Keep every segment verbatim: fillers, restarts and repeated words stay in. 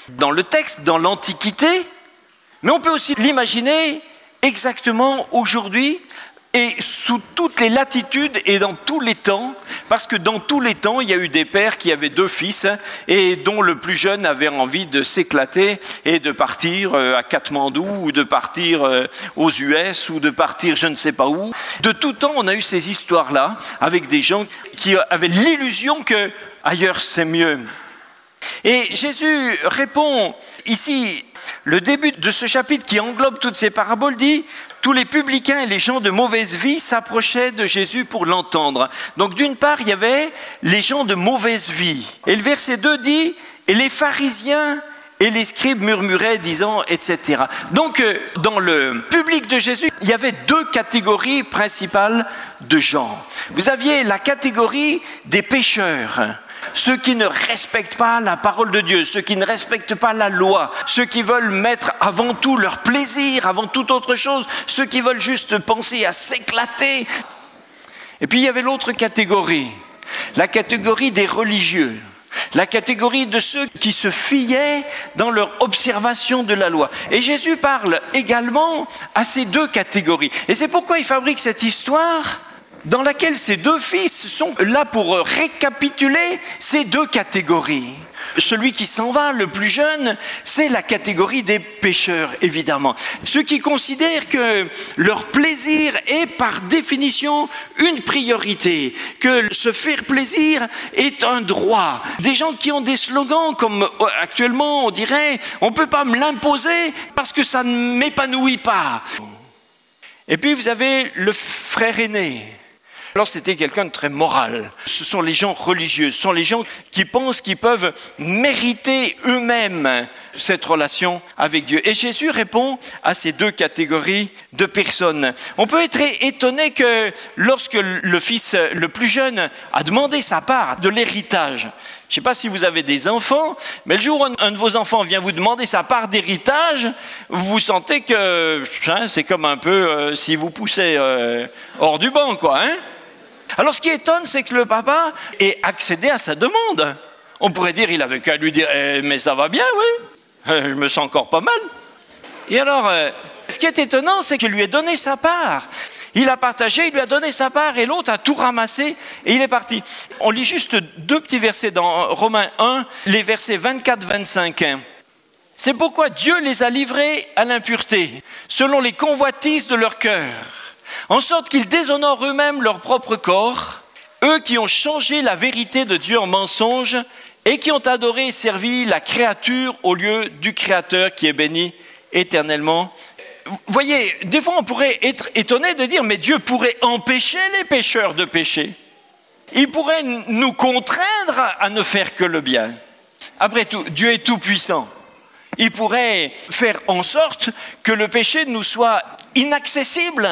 dans le texte, dans l'Antiquité, mais on peut aussi l'imaginer exactement aujourd'hui et sous toutes les latitudes et dans tous les temps, parce que dans tous les temps, il y a eu des pères qui avaient deux fils et dont le plus jeune avait envie de s'éclater et de partir à Katmandou ou de partir aux U S ou de partir je ne sais pas où. De tout temps, on a eu ces histoires-là avec des gens qui avaient l'illusion que ailleurs c'est mieux. Et Jésus répond ici, le début de ce chapitre qui englobe toutes ces paraboles dit « Tous les publicains et les gens de mauvaise vie s'approchaient de Jésus pour l'entendre. » Donc d'une part, il y avait les gens de mauvaise vie. Et le verset deux dit « Et les pharisiens et les scribes murmuraient disant, et cetera » Donc dans le public de Jésus, il y avait deux catégories principales de gens. Vous aviez la catégorie des pécheurs. Ceux qui ne respectent pas la parole de Dieu, ceux qui ne respectent pas la loi, ceux qui veulent mettre avant tout leur plaisir, avant toute autre chose, ceux qui veulent juste penser à s'éclater. Et puis il y avait l'autre catégorie, la catégorie des religieux, la catégorie de ceux qui se fiaient dans leur observation de la loi. Et Jésus parle également à ces deux catégories. Et c'est pourquoi il fabrique cette histoire dans laquelle ces deux fils sont là pour récapituler ces deux catégories. Celui qui s'en va, le plus jeune, c'est la catégorie des pécheurs, évidemment. Ceux qui considèrent que leur plaisir est par définition une priorité, que se faire plaisir est un droit. Des gens qui ont des slogans comme actuellement on dirait « on ne peut pas me l'imposer parce que ça ne m'épanouit pas ». Et puis vous avez le frère aîné. Alors c'était quelqu'un de très moral. Ce sont les gens religieux, ce sont les gens qui pensent qu'ils peuvent mériter eux-mêmes cette relation avec Dieu. Et Jésus répond à ces deux catégories de personnes. On peut être étonné que lorsque le fils le plus jeune a demandé sa part de l'héritage, je ne sais pas si vous avez des enfants, mais le jour où un de vos enfants vient vous demander sa part d'héritage, vous sentez que hein, c'est comme un peu euh, si vous poussez euh, hors du banc, quoi, hein. Alors ce qui étonne, c'est que le papa ait accédé à sa demande. On pourrait dire, il avait qu'à lui dire eh, « mais ça va bien, oui, je me sens encore pas mal ». Et alors, euh, ce qui est étonnant, c'est qu'il lui ait donné sa part. Il a partagé, il lui a donné sa part et l'autre a tout ramassé et il est parti. On lit juste deux petits versets dans Romains un, les versets vingt-quatre vingt-cinq. C'est pourquoi Dieu les a livrés à l'impureté, selon les convoitises de leur cœur, en sorte qu'ils déshonorent eux-mêmes leur propre corps, eux qui ont changé la vérité de Dieu en mensonge et qui ont adoré et servi la créature au lieu du Créateur qui est béni éternellement. Vous voyez, des fois on pourrait être étonné de dire, mais Dieu pourrait empêcher les pécheurs de pécher. Il pourrait nous contraindre à ne faire que le bien. Après tout, Dieu est tout puissant. Il pourrait faire en sorte que le péché nous soit inaccessible.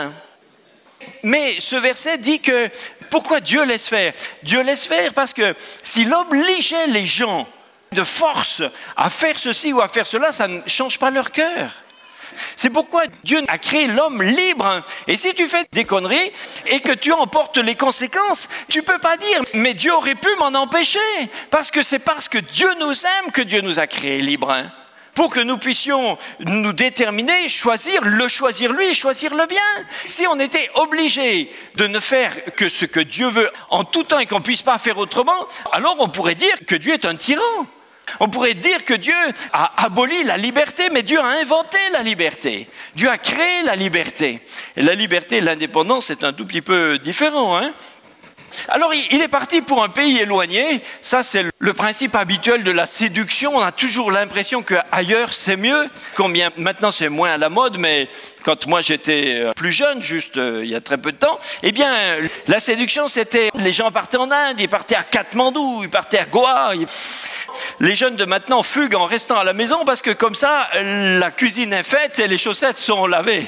Mais ce verset dit que, pourquoi Dieu laisse faire ? Dieu laisse faire parce que s'il obligeait les gens de force à faire ceci ou à faire cela, ça ne change pas leur cœur. C'est pourquoi Dieu a créé l'homme libre. Et si tu fais des conneries et que tu en portes les conséquences, tu ne peux pas dire « mais Dieu aurait pu m'en empêcher ». Parce que c'est parce que Dieu nous aime que Dieu nous a créés libres. Pour que nous puissions nous déterminer, choisir, le choisir lui et choisir le bien. Si on était obligé de ne faire que ce que Dieu veut en tout temps et qu'on ne puisse pas faire autrement, alors on pourrait dire que Dieu est un tyran. On pourrait dire que Dieu a aboli la liberté, mais Dieu a inventé la liberté. Dieu a créé la liberté. Et la liberté et l'indépendance, c'est un tout petit peu différent, hein ? Alors il est parti pour un pays éloigné, ça c'est le principe habituel de la séduction, on a toujours l'impression qu'ailleurs c'est mieux, combien maintenant c'est moins à la mode, mais quand moi j'étais plus jeune, juste euh, il y a très peu de temps, eh bien la séduction c'était, les gens partaient en Inde, ils partaient à Katmandou, ils partaient à Goa, ils... les jeunes de maintenant fuguent en restant à la maison parce que comme ça la cuisine est faite et les chaussettes sont lavées.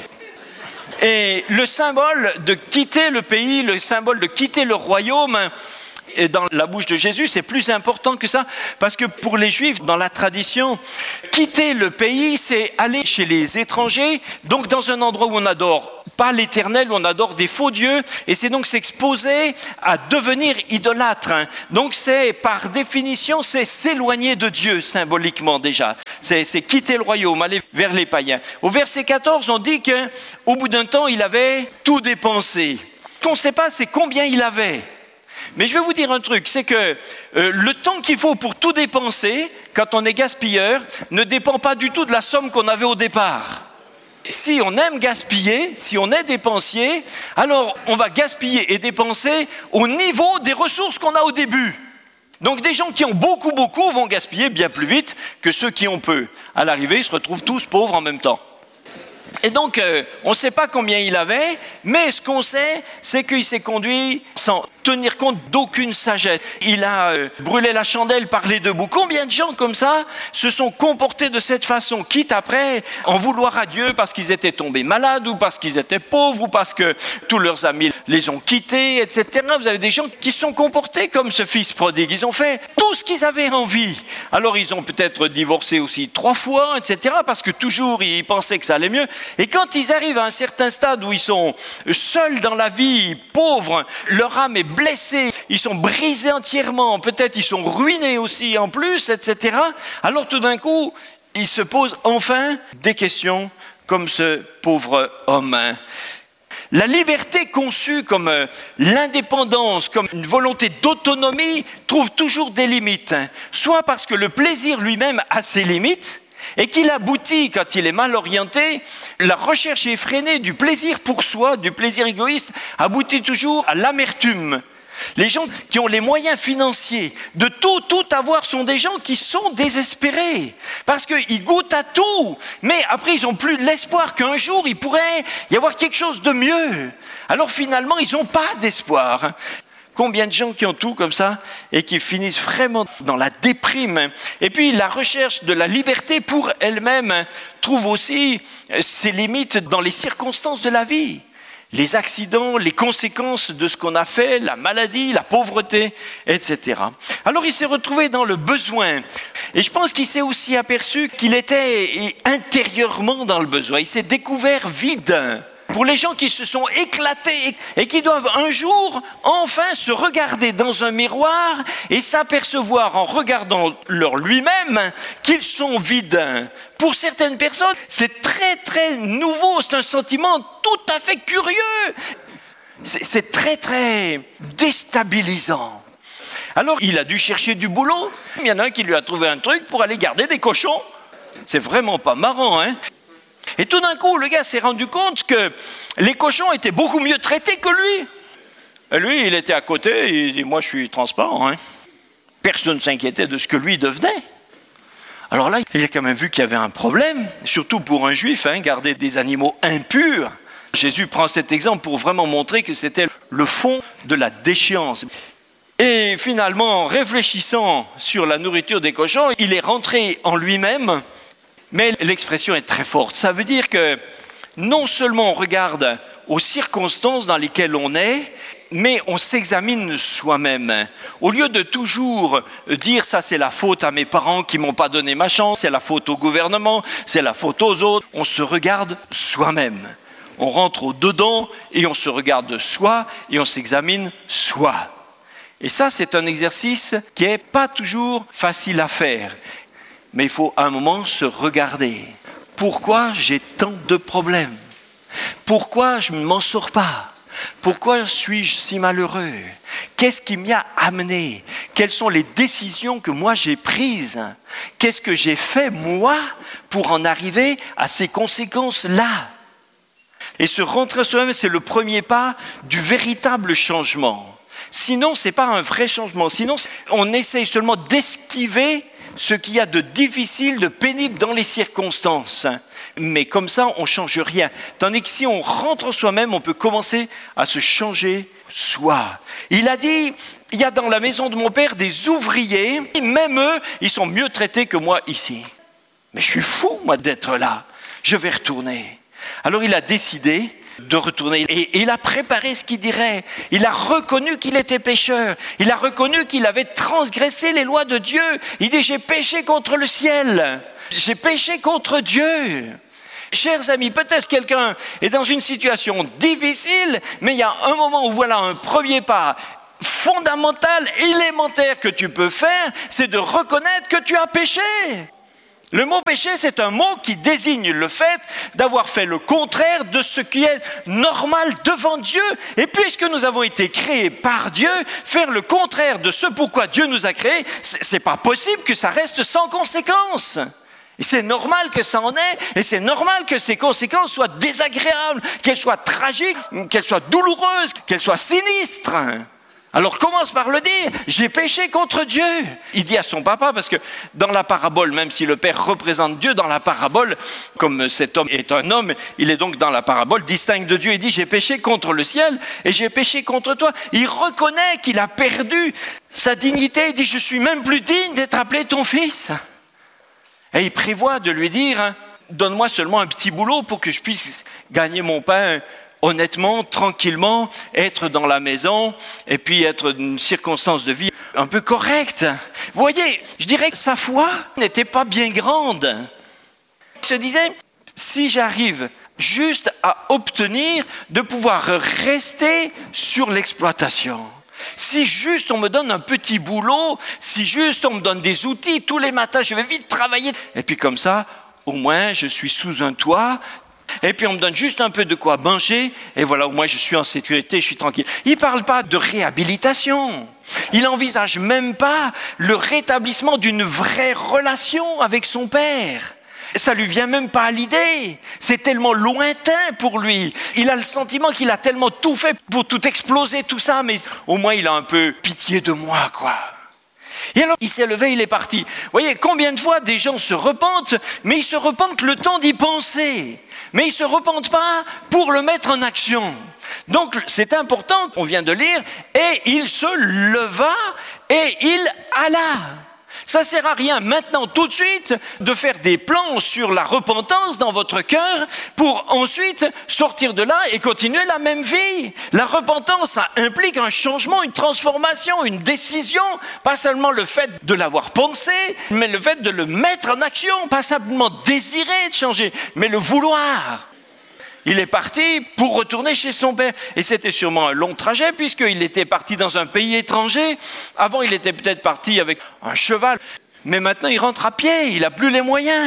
Et le symbole de quitter le pays, le symbole de quitter le royaume, et dans la bouche de Jésus, c'est plus important que ça, parce que pour les Juifs, dans la tradition, quitter le pays, c'est aller chez les étrangers, donc dans un endroit où on n'adore pas l'Éternel, où on adore des faux dieux, et c'est donc s'exposer à devenir idolâtre. Donc c'est, par définition, c'est s'éloigner de Dieu, symboliquement déjà. C'est, c'est quitter le royaume, aller vers les païens. Au verset quatorze, on dit qu'au bout d'un temps, il avait tout dépensé. Ce qu'on ne sait pas, c'est combien il avait. Mais je vais vous dire un truc, c'est que euh, le temps qu'il faut pour tout dépenser, quand on est gaspilleur, ne dépend pas du tout de la somme qu'on avait au départ. Si on aime gaspiller, si on est dépensier, alors on va gaspiller et dépenser au niveau des ressources qu'on a au début. Donc des gens qui ont beaucoup, beaucoup vont gaspiller bien plus vite que ceux qui ont peu. À l'arrivée, ils se retrouvent tous pauvres en même temps. Et donc, euh, on ne sait pas combien il avait, mais ce qu'on sait, c'est qu'il s'est conduit sans tenir compte d'aucune sagesse. Il a euh, brûlé la chandelle par les deux bouts. Combien de gens comme ça se sont comportés de cette façon, quitte après en vouloir à Dieu parce qu'ils étaient tombés malades ou parce qu'ils étaient pauvres ou parce que tous leurs amis les ont quittés, et cetera. Vous avez des gens qui se sont comportés comme ce fils prodigue. Ils ont fait tout ce qu'ils avaient envie. Alors, ils ont peut-être divorcé aussi trois fois, et cetera, parce que toujours, ils pensaient que ça allait mieux. Et quand ils arrivent à un certain stade où ils sont seuls dans la vie, pauvres, leur âme est blessés, ils sont brisés entièrement, peut-être ils sont ruinés aussi en plus, et cetera. Alors tout d'un coup, ils se posent enfin des questions comme ce pauvre homme. La liberté conçue comme l'indépendance, comme une volonté d'autonomie, trouve toujours des limites. Soit parce que le plaisir lui-même a ses limites, et qu'il aboutit, quand il est mal orienté, la recherche effrénée du plaisir pour soi, du plaisir égoïste, aboutit toujours à l'amertume. Les gens qui ont les moyens financiers de tout, tout avoir sont des gens qui sont désespérés parce qu'ils goûtent à tout, mais après ils n'ont plus l'espoir qu'un jour il pourrait y avoir quelque chose de mieux. Alors finalement, ils n'ont pas d'espoir. Combien de gens qui ont tout comme ça et qui finissent vraiment dans la déprime. Et puis la recherche de la liberté pour elle-même trouve aussi ses limites dans les circonstances de la vie. Les accidents, les conséquences de ce qu'on a fait, la maladie, la pauvreté, et cetera. Alors il s'est retrouvé dans le besoin. Et je pense qu'il s'est aussi aperçu qu'il était intérieurement dans le besoin. Il s'est découvert vide. Pour les gens qui se sont éclatés et qui doivent un jour enfin se regarder dans un miroir et s'apercevoir en regardant leur lui-même qu'ils sont vides. Pour certaines personnes, c'est très très nouveau, c'est un sentiment tout à fait curieux. C'est, c'est très très déstabilisant. Alors il a dû chercher du boulot. Il y en a un qui lui a trouvé un truc pour aller garder des cochons. C'est vraiment pas marrant, hein? Et tout d'un coup, le gars s'est rendu compte que les cochons étaient beaucoup mieux traités que lui. Et lui, il était à côté, il dit « Moi, je suis transparent. Hein. » Personne ne s'inquiétait de ce que lui devenait. Alors là, il a quand même vu qu'il y avait un problème, surtout pour un juif, hein, garder des animaux impurs. Jésus prend cet exemple pour vraiment montrer que c'était le fond de la déchéance. Et finalement, en réfléchissant sur la nourriture des cochons, il est rentré en lui-même. Mais l'expression est très forte. Ça veut dire que non seulement on regarde aux circonstances dans lesquelles on est, mais on s'examine soi-même. Au lieu de toujours dire ça c'est la faute à mes parents qui m'ont pas donné ma chance, c'est la faute au gouvernement, c'est la faute aux autres, on se regarde soi-même. On rentre au dedans et on se regarde soi et on s'examine soi. Et ça c'est un exercice qui est pas toujours facile à faire. Mais il faut à un moment se regarder. Pourquoi j'ai tant de problèmes? Pourquoi je ne m'en sors pas? Pourquoi suis-je si malheureux? Qu'est-ce qui m'y a amené? Quelles sont les décisions que moi j'ai prises? Qu'est-ce que j'ai fait moi pour en arriver à ces conséquences-là? Et se rentrer soi-même, c'est le premier pas du véritable changement. Sinon, ce n'est pas un vrai changement. Sinon, on essaye seulement d'esquiver ce qu'il y a de difficile, de pénible dans les circonstances. Mais comme ça, on ne change rien. Tandis que si on rentre en soi-même, on peut commencer à se changer soi. Il a dit, il y a dans la maison de mon père des ouvriers, même eux, ils sont mieux traités que moi ici. Mais je suis fou, moi, d'être là. Je vais retourner. Alors il a décidé de retourner. Et il a préparé ce qu'il dirait. Il a reconnu qu'il était pécheur. Il a reconnu qu'il avait transgressé les lois de Dieu. Il dit, j'ai péché contre le ciel. J'ai péché contre Dieu. Chers amis, peut-être quelqu'un est dans une situation difficile, mais il y a un moment où voilà un premier pas fondamental, élémentaire que tu peux faire, c'est de reconnaître que tu as péché. Le mot péché, c'est un mot qui désigne le fait d'avoir fait le contraire de ce qui est normal devant Dieu. Et puisque nous avons été créés par Dieu, faire le contraire de ce pourquoi Dieu nous a créés, c'est pas possible que ça reste sans conséquence. Et c'est normal que ça en ait, et c'est normal que ces conséquences soient désagréables, qu'elles soient tragiques, qu'elles soient douloureuses, qu'elles soient sinistres. Alors commence par le dire, j'ai péché contre Dieu. Il dit à son papa, parce que dans la parabole, même si le père représente Dieu, dans la parabole, comme cet homme est un homme, il est donc dans la parabole, distinct de Dieu, il dit, j'ai péché contre le ciel et j'ai péché contre toi. Il reconnaît qu'il a perdu sa dignité, il dit, je suis même plus digne d'être appelé ton fils. Et il prévoit de lui dire, hein, donne-moi seulement un petit boulot pour que je puisse gagner mon pain honnêtement, tranquillement, être dans la maison et puis être dans une circonstance de vie un peu correcte. Vous voyez, je dirais que sa foi n'était pas bien grande. Il se disait, si j'arrive juste à obtenir de pouvoir rester sur l'exploitation, si juste on me donne un petit boulot, si juste on me donne des outils, tous les matins je vais vite travailler, et puis comme ça, au moins je suis sous un toit, et puis on me donne juste un peu de quoi manger, et voilà, au moins je suis en sécurité, je suis tranquille. Il ne parle pas de réhabilitation, il n'envisage même pas le rétablissement d'une vraie relation avec son père. Ça lui vient même pas à l'idée, c'est tellement lointain pour lui. Il a le sentiment qu'il a tellement tout fait pour tout exploser, tout ça, mais au moins il a un peu pitié de moi, quoi. Et alors il s'est levé, il est parti. Vous voyez, combien de fois des gens se repentent, mais ils se repentent le temps d'y penser. Mais ils se repentent pas pour le mettre en action. Donc c'est important, on vient de lire, et il se leva et il alla. Ça ne sert à rien maintenant tout de suite de faire des plans sur la repentance dans votre cœur pour ensuite sortir de là et continuer la même vie. La repentance, ça implique un changement, une transformation, une décision, pas seulement le fait de l'avoir pensé, mais le fait de le mettre en action, pas simplement désirer de changer, mais le vouloir. Il est parti pour retourner chez son père. Et c'était sûrement un long trajet puisqu'il était parti dans un pays étranger. Avant, il était peut-être parti avec un cheval. Mais maintenant, il rentre à pied. Il n'a plus les moyens.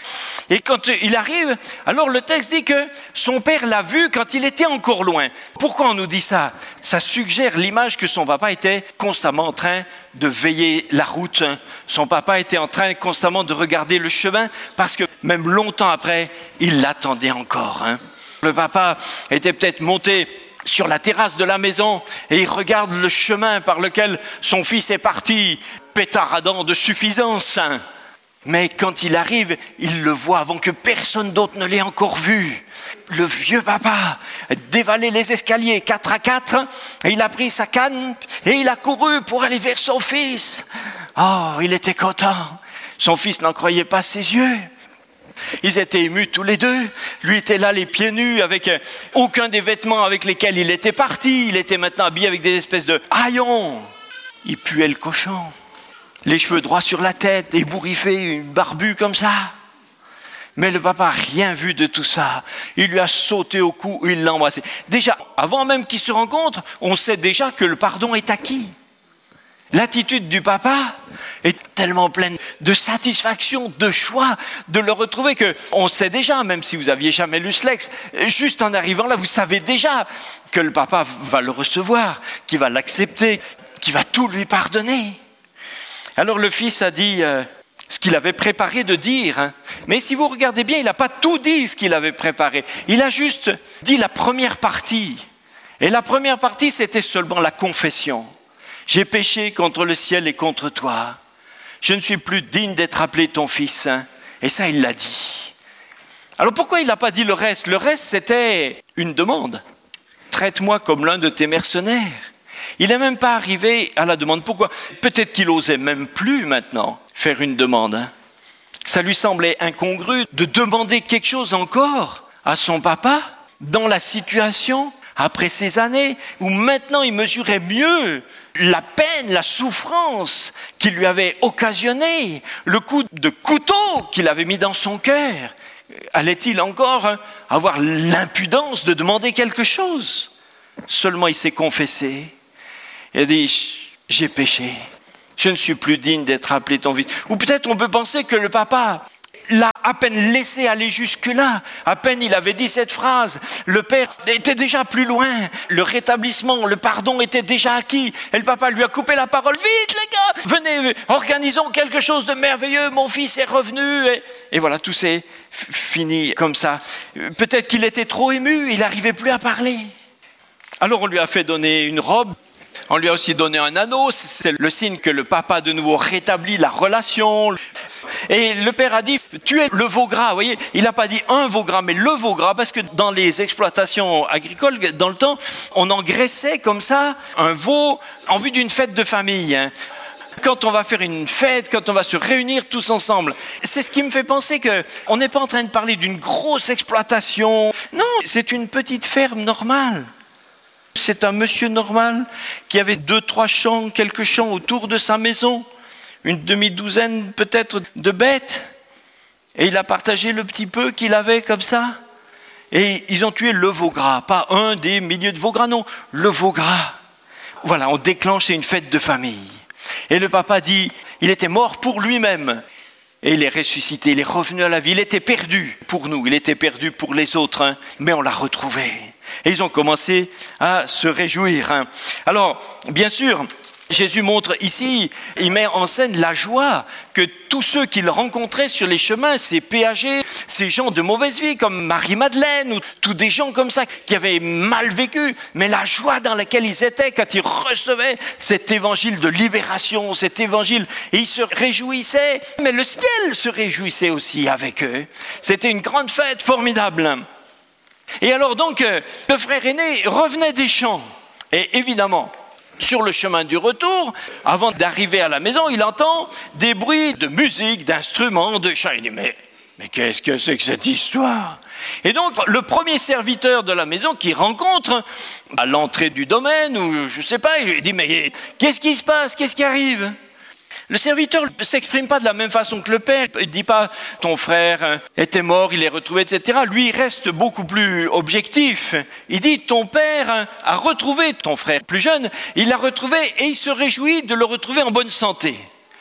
Et quand il arrive, alors le texte dit que son père l'a vu quand il était encore loin. Pourquoi on nous dit ça? Ça suggère l'image que son papa était constamment en train de veiller la route. Son papa était en train constamment de regarder le chemin parce que même longtemps après, il l'attendait encore, hein. Le papa était peut-être monté sur la terrasse de la maison et il regarde le chemin par lequel son fils est parti, pétaradant de suffisance. Mais quand il arrive, il le voit avant que personne d'autre ne l'ait encore vu. Le vieux papa dévalait les escaliers quatre à quatre et il a pris sa canne et il a couru pour aller vers son fils. Oh, il était content. Son fils n'en croyait pas ses yeux. Ils étaient émus tous les deux. Lui était là les pieds nus avec aucun des vêtements avec lesquels il était parti. Il était maintenant habillé avec des espèces de haillons. Il puait le cochon. Les cheveux droits sur la tête, ébouriffé, une barbu comme ça. Mais le papa n'a rien vu de tout ça. Il lui a sauté au cou, il l'a embrassé. Déjà, avant même qu'ils se rencontrent, on sait déjà que le pardon est acquis. L'attitude du papa est tellement pleine de satisfaction, de joie, de le retrouver que on sait déjà, même si vous aviez jamais lu ce texte, juste en arrivant là, vous savez déjà que le papa va le recevoir, qu'il va l'accepter, qu'il va tout lui pardonner. Alors le fils a dit euh, ce qu'il avait préparé de dire, hein. Mais si vous regardez bien, il n'a pas tout dit ce qu'il avait préparé. Il a juste dit la première partie. Et la première partie, c'était seulement la confession. J'ai péché contre le ciel et contre toi. Je ne suis plus digne d'être appelé ton fils. Et ça, il l'a dit. Alors pourquoi il n'a pas dit le reste? Le reste, c'était une demande. Traite-moi comme l'un de tes mercenaires. Il n'est même pas arrivé à la demande. Pourquoi? Peut-être qu'il osait même plus maintenant faire une demande. Ça lui semblait incongru de demander quelque chose encore à son papa dans la situation après ces années où maintenant il mesurait mieux la peine, la souffrance qu'il lui avait occasionné, le coup de couteau qu'il avait mis dans son cœur. Allait-il encore avoir l'impudence de demander quelque chose? Seulement il s'est confessé. Il a dit, j'ai péché. Je ne suis plus digne d'être appelé ton fils. Ou peut-être on peut penser que le papa l'a à peine laissé aller jusque-là. À peine il avait dit cette phrase, le père était déjà plus loin. Le rétablissement, le pardon était déjà acquis. Et le papa lui a coupé la parole. Vite les gars, venez, organisons quelque chose de merveilleux. Mon fils est revenu. Et, et voilà, tout s'est f- fini comme ça. Peut-être qu'il était trop ému, il n'arrivait plus à parler. Alors on lui a fait donner une robe. On lui a aussi donné un anneau, c'est le signe que le papa de nouveau rétablit la relation. Et le père a dit, tu es le veau gras. Vous voyez, il n'a pas dit un veau gras, mais le veau gras, parce que dans les exploitations agricoles, dans le temps, on engraissait comme ça un veau en vue d'une fête de famille. Quand on va faire une fête, quand on va se réunir tous ensemble. C'est ce qui me fait penser qu'on n'est pas en train de parler d'une grosse exploitation. Non, c'est une petite ferme normale. C'est un monsieur normal qui avait deux, trois champs, quelques champs autour de sa maison, une demi-douzaine peut-être de bêtes. Et il a partagé le petit peu qu'il avait comme ça. Et ils ont tué le veau gras, pas un des milliers de veaux gras, non, le veau gras. Voilà, on déclenche une fête de famille. Et le papa dit, il était mort pour lui-même. Et il est ressuscité, il est revenu à la vie. Il était perdu pour nous, il était perdu pour les autres, hein, mais on l'a retrouvé. Et ils ont commencé à se réjouir. Hein. Alors, bien sûr, Jésus montre ici, il met en scène la joie que tous ceux qu'il rencontrait sur les chemins, ces péagers, ces gens de mauvaise vie comme Marie-Madeleine ou tous des gens comme ça qui avaient mal vécu, mais la joie dans laquelle ils étaient quand ils recevaient cet évangile de libération, cet évangile, et ils se réjouissaient, mais le ciel se réjouissait aussi avec eux. C'était une grande fête formidable. Et alors donc, le frère aîné revenait des champs. Et évidemment, sur le chemin du retour, avant d'arriver à la maison, il entend des bruits de musique, d'instruments, de chants. Il dit, mais, mais qu'est-ce que c'est que cette histoire ? Et donc, le premier serviteur de la maison qu'il rencontre, à l'entrée du domaine, ou je ne sais pas, il lui dit, mais qu'est-ce qui se passe ? Qu'est-ce qui arrive ? Le serviteur ne s'exprime pas de la même façon que le père. Il ne dit pas « ton frère était mort, il est retrouvé, et cetera » Lui, il reste beaucoup plus objectif. Il dit « ton père a retrouvé ton frère plus jeune, il l'a retrouvé et il se réjouit de le retrouver en bonne santé. »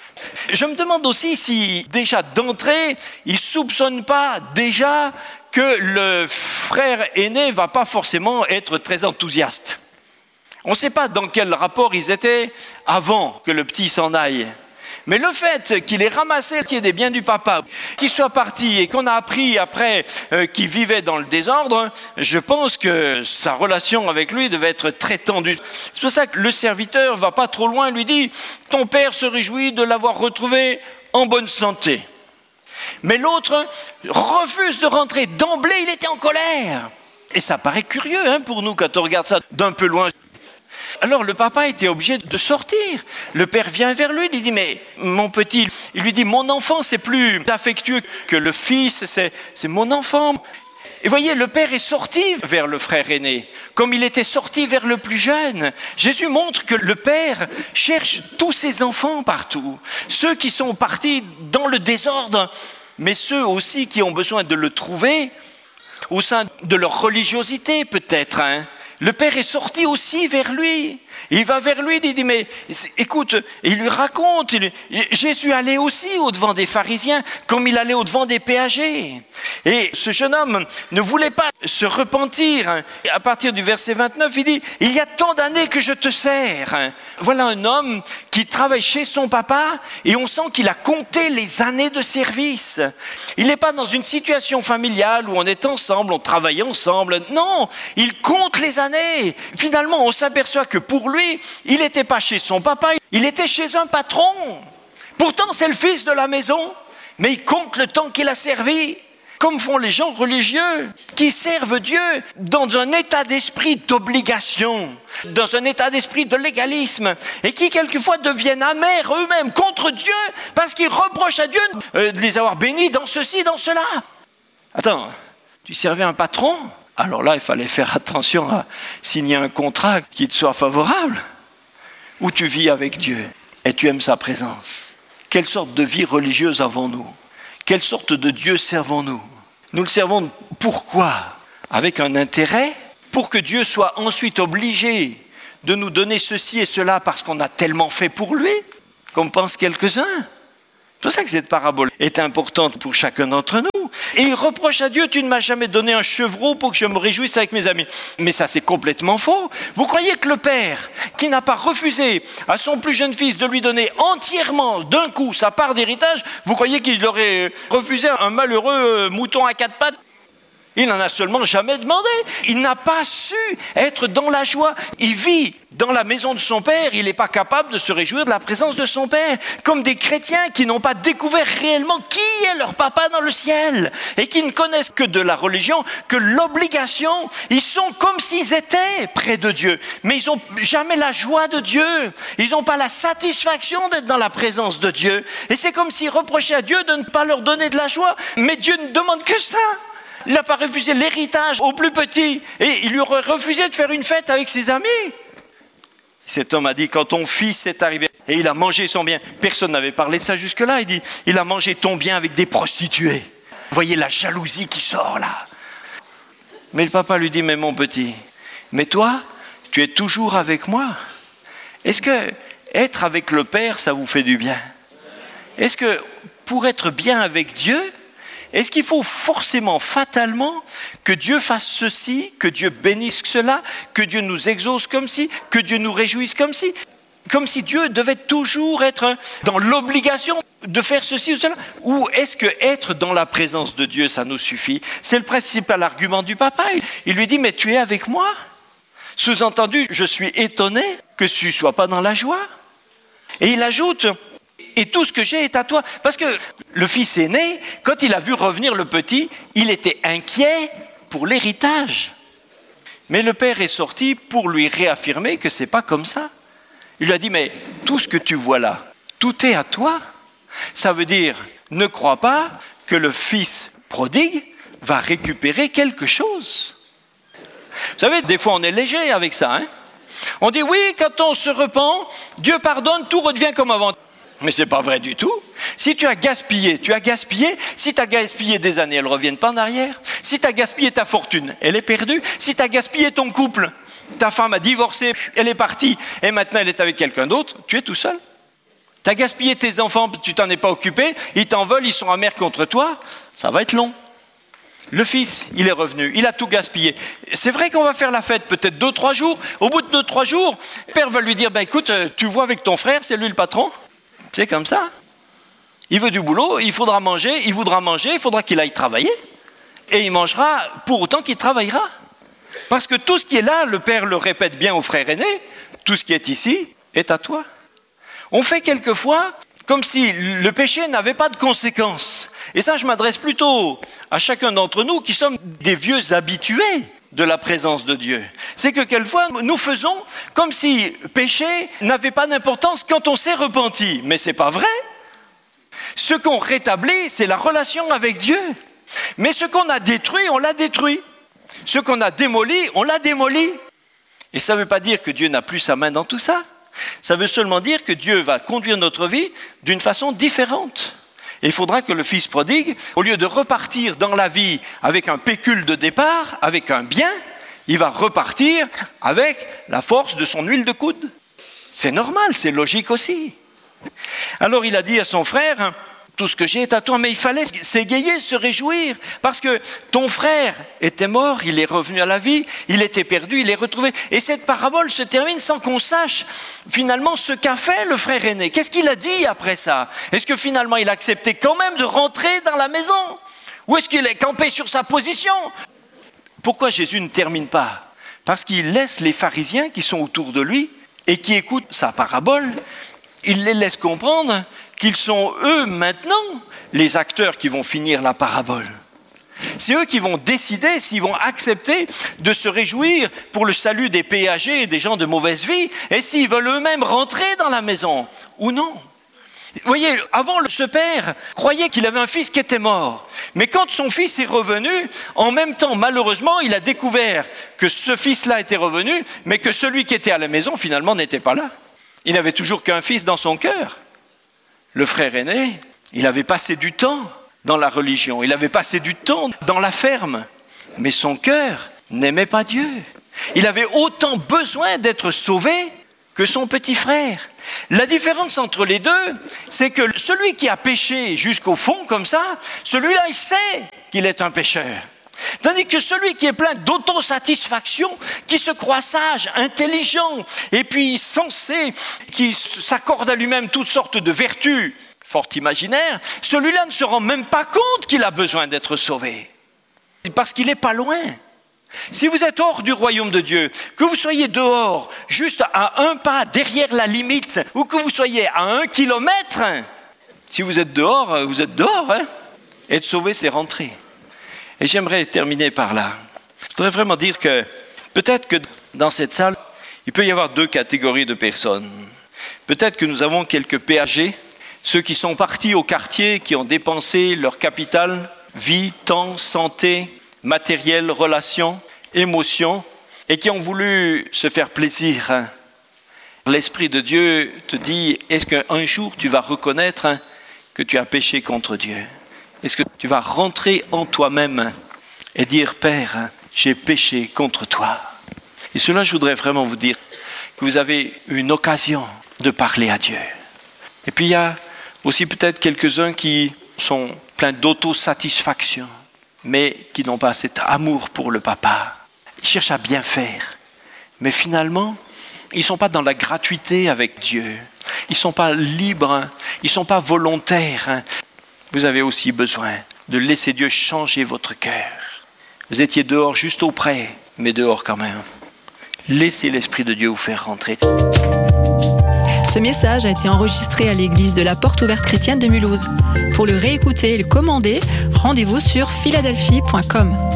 Je me demande aussi si déjà d'entrée, il ne soupçonne pas déjà que le frère aîné ne va pas forcément être très enthousiaste. On ne sait pas dans quel rapport ils étaient avant que le petit s'en aille. Mais le fait qu'il ait ramassé des biens du papa, qu'il soit parti et qu'on a appris après euh, qu'il vivait dans le désordre, je pense que sa relation avec lui devait être très tendue. C'est pour ça que le serviteur va pas trop loin, lui dit « ton père se réjouit de l'avoir retrouvé en bonne santé ». Mais l'autre refuse de rentrer. D'emblée, il était en colère. Et ça paraît curieux hein, pour nous quand on regarde ça d'un peu loin. Alors le papa était obligé de sortir. Le père vient vers lui, il dit, mais mon petit, il lui dit, mon enfant c'est plus affectueux que le fils, c'est, c'est mon enfant. Et voyez, le père est sorti vers le frère aîné, comme il était sorti vers le plus jeune. Jésus montre que le père cherche tous ses enfants partout. Ceux qui sont partis dans le désordre, mais ceux aussi qui ont besoin de le trouver au sein de leur religiosité peut-être, hein. Le père est sorti aussi vers lui. Il va vers lui, il dit, mais écoute, il lui raconte, il, Jésus allait aussi au-devant des pharisiens, comme il allait au-devant des péagers. Et ce jeune homme ne voulait pas se repentir. À partir du verset vingt-neuf, il dit, il y a tant d'années que je te sers. Voilà un homme qui travaille chez son papa et on sent qu'il a compté les années de service. Il n'est pas dans une situation familiale où on est ensemble, on travaille ensemble. Non, il compte les années. Finalement, on s'aperçoit que pour lui, il n'était pas chez son papa, il était chez un patron. Pourtant, c'est le fils de la maison, mais il compte le temps qu'il a servi, comme font les gens religieux qui servent Dieu dans un état d'esprit d'obligation, dans un état d'esprit de légalisme, et qui quelquefois deviennent amers eux-mêmes contre Dieu parce qu'ils reprochent à Dieu de les avoir bénis dans ceci, dans cela. Attends, tu servais un patron ? Alors là, il fallait faire attention à signer un contrat qui te soit favorable, où tu vis avec Dieu et tu aimes sa présence. Quelle sorte de vie religieuse avons-nous ? Quelle sorte de Dieu servons-nous ? Nous le servons pourquoi ? Avec un intérêt, pour que Dieu soit ensuite obligé de nous donner ceci et cela parce qu'on a tellement fait pour lui, comme pensent quelques-uns. C'est pour ça que cette parabole est importante pour chacun d'entre nous. Et il reproche à Dieu, tu ne m'as jamais donné un chevreau pour que je me réjouisse avec mes amis. Mais ça, c'est complètement faux. Vous croyez que le père, qui n'a pas refusé à son plus jeune fils de lui donner entièrement, d'un coup, sa part d'héritage, vous croyez qu'il aurait refusé un malheureux mouton à quatre pattes ? Il n'en a seulement jamais demandé. Il n'a pas su être dans la joie. Il vit dans la maison de son père. Il n'est pas capable de se réjouir de la présence de son père. Comme des chrétiens qui n'ont pas découvert réellement qui est leur papa dans le ciel et qui ne connaissent que de la religion, que l'obligation. Ils sont comme s'ils étaient près de Dieu, mais ils n'ont jamais la joie de Dieu. Ils n'ont pas la satisfaction d'être dans la présence de Dieu. Et c'est comme s'ils reprochaient à Dieu de ne pas leur donner de la joie. Mais Dieu ne demande que ça. Il n'a pas refusé l'héritage au plus petit. Et il lui aurait refusé de faire une fête avec ses amis. Cet homme a dit, quand ton fils est arrivé et il a mangé son bien, personne n'avait parlé de ça jusque-là, il dit, il a mangé ton bien avec des prostituées. Vous voyez la jalousie qui sort là. Mais le papa lui dit, mais mon petit, mais toi, tu es toujours avec moi. Est-ce que être avec le Père, ça vous fait du bien? Est-ce que pour être bien avec Dieu, est-ce qu'il faut forcément, fatalement, que Dieu fasse ceci, que Dieu bénisse cela, que Dieu nous exauce comme ci, que Dieu nous réjouisse comme ci? Comme si Dieu devait toujours être dans l'obligation de faire ceci ou cela? Ou est-ce que être dans la présence de Dieu, ça nous suffit? C'est le principal argument du papa. Il lui dit, mais tu es avec moi? Sous-entendu, je suis étonné que tu ne sois pas dans la joie. Et il ajoute... Et tout ce que j'ai est à toi. Parce que le fils aîné, quand il a vu revenir le petit, il était inquiet pour l'héritage. Mais le père est sorti pour lui réaffirmer que ce n'est pas comme ça. Il lui a dit, mais tout ce que tu vois là, tout est à toi. Ça veut dire, ne crois pas que le fils prodigue va récupérer quelque chose. Vous savez, des fois on est léger avec ça. Hein? On dit, oui, quand on se repent, Dieu pardonne, tout redevient comme avant. Mais ce n'est pas vrai du tout. Si tu as gaspillé, tu as gaspillé. Si tu as gaspillé des années, elles ne reviennent pas en arrière. Si tu as gaspillé ta fortune, elle est perdue. Si tu as gaspillé ton couple, ta femme a divorcé, elle est partie et maintenant elle est avec quelqu'un d'autre, tu es tout seul. Tu as gaspillé tes enfants, tu t'en es pas occupé, ils t'en veulent, ils sont amers contre toi, ça va être long. Le fils, il est revenu, il a tout gaspillé. C'est vrai qu'on va faire la fête peut-être deux, trois jours. Au bout de deux, trois jours, le père va lui dire, ben écoute, tu vois avec ton frère, c'est lui le patron. C'est comme ça. Il veut du boulot, il faudra manger, il voudra manger, il faudra qu'il aille travailler. Et il mangera pour autant qu'il travaillera. Parce que tout ce qui est là, le père le répète bien au frère aîné, tout ce qui est ici est à toi. On fait quelquefois comme si le péché n'avait pas de conséquences. Et ça, je m'adresse plutôt à chacun d'entre nous qui sommes des vieux habitués de la présence de Dieu. C'est que quelquefois, nous faisons comme si le péché n'avait pas d'importance quand on s'est repenti. Mais ce n'est pas vrai. Ce qu'on rétablit, c'est la relation avec Dieu. Mais ce qu'on a détruit, on l'a détruit. Ce qu'on a démoli, on l'a démoli. Et ça ne veut pas dire que Dieu n'a plus sa main dans tout ça. Ça veut seulement dire que Dieu va conduire notre vie d'une façon différente. Et il faudra que le fils prodigue, au lieu de repartir dans la vie avec un pécule de départ, avec un bien, il va repartir avec la force de son huile de coude. C'est normal, c'est logique aussi. Alors il a dit à son frère, tout ce que j'ai est à toi, mais il fallait s'égayer, se réjouir, parce que ton frère était mort, il est revenu à la vie, il était perdu, il est retrouvé. Et cette parabole se termine sans qu'on sache finalement ce qu'a fait le frère aîné. Qu'est-ce qu'il a dit après ça? Est-ce que finalement il a accepté quand même de rentrer dans la maison? Ou est-ce qu'il est campé sur sa position? Pourquoi Jésus ne termine pas? Parce qu'il laisse les pharisiens qui sont autour de lui et qui écoutent sa parabole, il les laisse comprendre qu'ils sont eux maintenant les acteurs qui vont finir la parabole. C'est eux qui vont décider s'ils vont accepter de se réjouir pour le salut des péagers et des gens de mauvaise vie et s'ils veulent eux-mêmes rentrer dans la maison ou non. Vous voyez, avant, ce père croyait qu'il avait un fils qui était mort. Mais quand son fils est revenu, en même temps, malheureusement, il a découvert que ce fils-là était revenu, mais que celui qui était à la maison, finalement, n'était pas là. Il n'avait toujours qu'un fils dans son cœur. Le frère aîné, il avait passé du temps dans la religion, il avait passé du temps dans la ferme, mais son cœur n'aimait pas Dieu. Il avait autant besoin d'être sauvé que son petit frère. La différence entre les deux, c'est que celui qui a péché jusqu'au fond comme ça, celui-là, il sait qu'il est un pécheur. Tandis que celui qui est plein d'autosatisfaction, qui se croit sage, intelligent, et puis sensé, qui s'accorde à lui-même toutes sortes de vertus fort imaginaires, celui-là ne se rend même pas compte qu'il a besoin d'être sauvé. Parce qu'il n'est pas loin. Si vous êtes hors du royaume de Dieu, que vous soyez dehors, juste à un pas derrière la limite, ou que vous soyez à un kilomètre, si vous êtes dehors, vous êtes dehors. Hein? Être sauvé, c'est rentrer. Et j'aimerais terminer par là. Je voudrais vraiment dire que peut-être que dans cette salle, il peut y avoir deux catégories de personnes. Peut-être que nous avons quelques P A G, ceux qui sont partis au quartier, qui ont dépensé leur capital, vie, temps, santé, matériel, relations, émotions, et qui ont voulu se faire plaisir. Hein. L'Esprit de Dieu te dit, est-ce qu'un jour tu vas reconnaître hein, que tu as péché contre Dieu? Est-ce que tu vas rentrer en toi-même et dire, Père, hein, j'ai péché contre toi? Et cela, je voudrais vraiment vous dire que vous avez une occasion de parler à Dieu. Et puis il y a aussi peut-être quelques-uns qui sont pleins d'autosatisfaction, mais qui n'ont pas cet amour pour le papa. Ils cherchent à bien faire, mais finalement, ils ne sont pas dans la gratuité avec Dieu. Ils ne sont pas libres, ils ne sont pas volontaires. Vous avez aussi besoin de laisser Dieu changer votre cœur. Vous étiez dehors juste auprès, mais dehors quand même. Laissez l'Esprit de Dieu vous faire rentrer. Ce message a été enregistré à l'église de la Porte Ouverte Chrétienne de Mulhouse. Pour le réécouter et le commander, rendez-vous sur philadelphie point com.